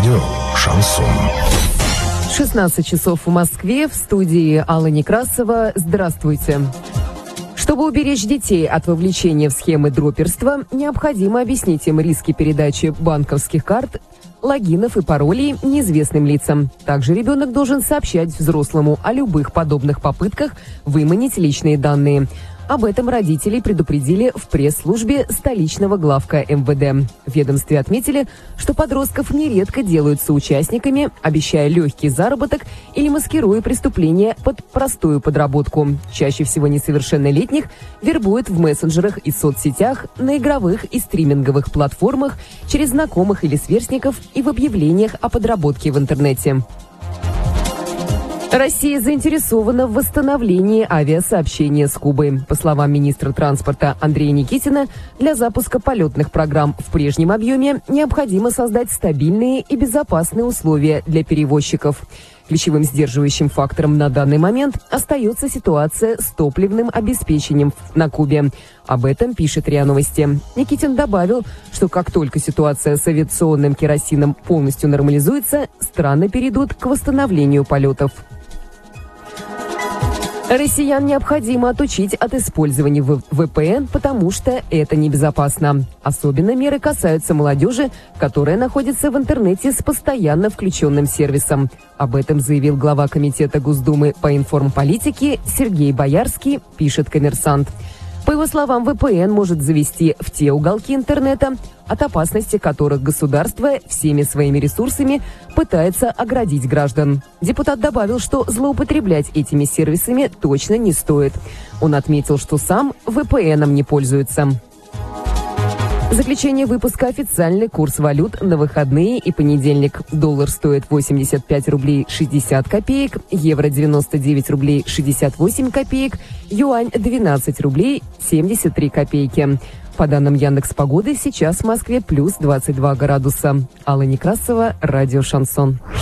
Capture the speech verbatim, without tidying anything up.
Радио «Шансон». шестнадцать часов в Москве, в студии Алла Некрасова. Здравствуйте. Чтобы уберечь детей от вовлечения в схемы дроперства, необходимо объяснить им риски передачи банковских карт, логинов и паролей неизвестным лицам. Также ребенок должен сообщать взрослому о любых подобных попытках выманить личные данные. Об этом родителей предупредили в пресс-службе столичного главка эм вэ дэ. В ведомстве отметили, что подростков нередко делают соучастниками, обещая легкий заработок или маскируя преступления под простую подработку. Чаще всего несовершеннолетних вербуют в мессенджерах и соцсетях, на игровых и стриминговых платформах, через знакомых или сверстников и в объявлениях о подработке в интернете. Россия заинтересована в восстановлении авиасообщения с Кубой. По словам министра транспорта Андрея Никитина, для запуска полетных программ в прежнем объеме необходимо создать стабильные и безопасные условия для перевозчиков. Ключевым сдерживающим фактором на данный момент остается ситуация с топливным обеспечением на Кубе. Об этом пишет РИА Новости. Никитин добавил, что как только ситуация с авиационным керосином полностью нормализуется, страны перейдут к восстановлению полетов. Россиян необходимо отучить от использования вэ пэ эн, потому что это небезопасно. Особенно меры касаются молодежи, которая находится в интернете с постоянно включенным сервисом. Об этом заявил глава Комитета Госдумы по информполитике Сергей Боярский, пишет «Коммерсант». По его словам, вэ пэ эн может завести в те уголки интернета, от опасности которых государство всеми своими ресурсами пытается оградить граждан. Депутат добавил, что злоупотреблять этими сервисами точно не стоит. Он отметил, что сам вэ пэ эном не пользуется. Заключение выпуска: официальный курс валют на выходные и понедельник. Доллар стоит восемьдесят пять рублей шестьдесят копеек, евро девяносто девять рублей шестьдесят восемь копеек, юань двенадцать рублей семьдесят три копейки. По данным Яндекс.Погоды, сейчас в Москве плюс двадцать два градуса. Алла Некрасова, радио «Шансон».